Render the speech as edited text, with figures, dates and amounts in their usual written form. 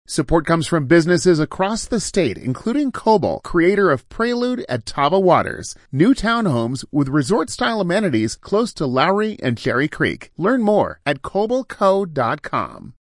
Support comes from businesses across the state, including Coble, creator of Prelude at Tava Waters, new townhomes with resort-style amenities close to Lowry and Cherry Creek. Learn more at cobleco.com.